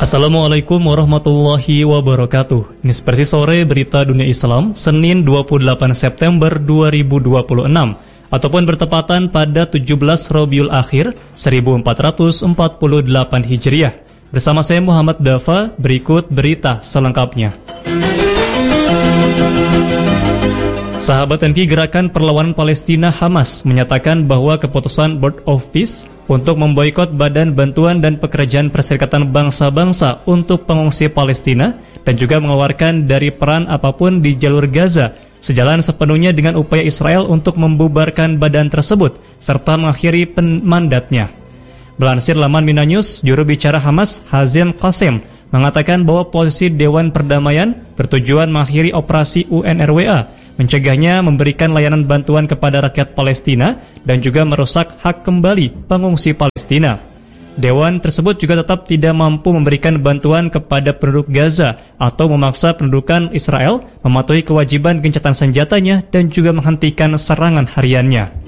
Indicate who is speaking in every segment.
Speaker 1: Assalamualaikum warahmatullahi wabarakatuh. Ini seperti sore berita dunia Islam, Senin 28 September 2026, ataupun bertepatan pada 17 Rabiul Akhir 1448 Hijriah. Bersama saya Muhammad Dafa, berikut berita selengkapnya. Sahabat MK Gerakan Perlawanan Palestina Hamas menyatakan bahwa keputusan Board of Peace untuk memboikot Badan Bantuan dan Pekerjaan Perserikatan Bangsa-Bangsa untuk pengungsi Palestina dan juga mengeluarkan dari peran apapun di jalur Gaza sejalan sepenuhnya dengan upaya Israel untuk membubarkan badan tersebut serta mengakhiri mandatnya. Melansir laman Mina News, juru bicara Hamas Hazem Qassem mengatakan bahwa posisi Dewan Perdamaian bertujuan mengakhiri operasi UNRWA, mencegahnya memberikan layanan bantuan kepada rakyat Palestina dan juga merusak hak kembali pengungsi Palestina. Dewan tersebut juga tetap tidak mampu memberikan bantuan kepada penduduk Gaza atau memaksa pendudukan Israel mematuhi kewajiban gencatan senjatanya dan juga menghentikan serangan hariannya.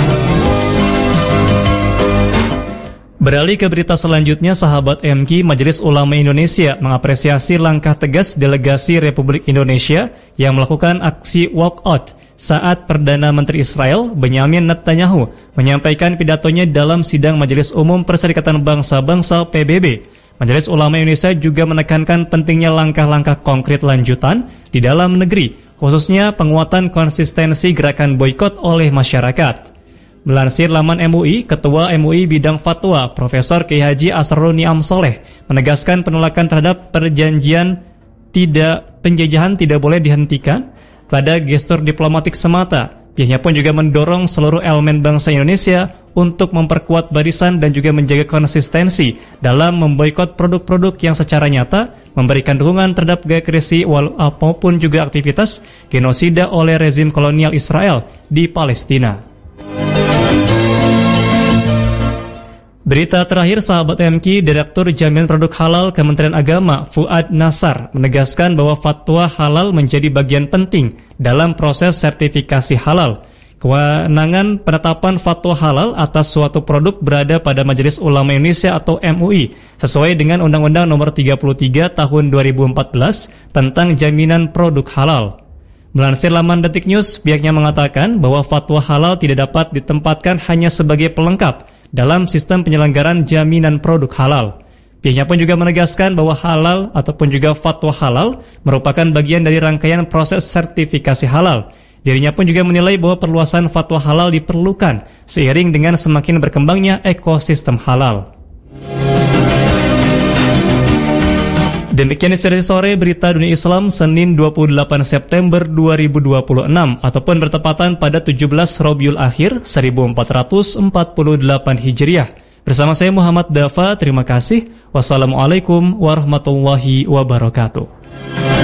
Speaker 1: Beralih ke berita selanjutnya, sahabat MK, Majelis Ulama Indonesia mengapresiasi langkah tegas delegasi Republik Indonesia yang melakukan aksi walkout saat Perdana Menteri Israel Benyamin Netanyahu menyampaikan pidatonya dalam sidang Majelis Umum Perserikatan Bangsa-Bangsa PBB. Majelis Ulama Indonesia juga menekankan pentingnya langkah-langkah konkret lanjutan di dalam negeri, khususnya penguatan konsistensi gerakan boikot oleh masyarakat. Melansir laman MUI, Ketua MUI Bidang Fatwa, Profesor Kiai Haji Asrul Niam Soleh, menegaskan penolakan terhadap penjajahan tidak boleh dihentikan pada gestur diplomatik semata. Pihaknya pun juga mendorong seluruh elemen bangsa Indonesia untuk memperkuat barisan dan juga menjaga konsistensi dalam memboikot produk-produk yang secara nyata memberikan dukungan terhadap gaya agresi maupun juga aktivitas genosida oleh rezim kolonial Israel di Palestina. Berita terakhir, sahabat MK, Direktur Jaminan Produk Halal Kementerian Agama Fuad Nasar menegaskan bahwa fatwa halal menjadi bagian penting dalam proses sertifikasi halal. Kewenangan penetapan fatwa halal atas suatu produk berada pada Majelis Ulama Indonesia atau MUI sesuai dengan Undang-Undang Nomor 33 Tahun 2014 tentang Jaminan Produk Halal. Melansir laman Detik News, pihaknya mengatakan bahwa fatwa halal tidak dapat ditempatkan hanya sebagai pelengkap dalam sistem penyelenggaraan jaminan produk halal. Pihaknya pun juga menegaskan bahwa halal ataupun juga fatwa halal merupakan bagian dari rangkaian proses sertifikasi halal. Dirinya pun juga menilai bahwa perluasan fatwa halal diperlukan seiring dengan semakin berkembangnya ekosistem halal. Demikian inspirasi sore berita dunia Islam Senin 28 September 2026 ataupun bertepatan pada 17 Rabiul Akhir 1448 Hijriah. Bersama saya Muhammad Dafa, terima kasih. Wassalamualaikum warahmatullahi wabarakatuh.